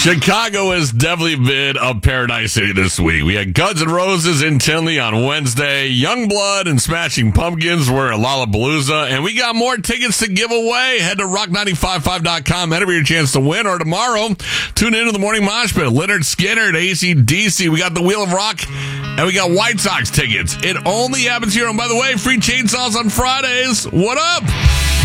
Chicago has definitely been a paradise city this week. We had Guns N' Roses in Tinley on Wednesday. Youngblood and Smashing Pumpkins were at Lollapalooza. And we got more tickets to give away. Head to rock955.com. Enter your chance to win. Or tomorrow, tune into the Morning Mosh Pit. Leonard Skinner at AC/DC. We got the Wheel of Rock. And we got White Sox tickets. It only happens here. And by the way, free chainsaws on Fridays. What up?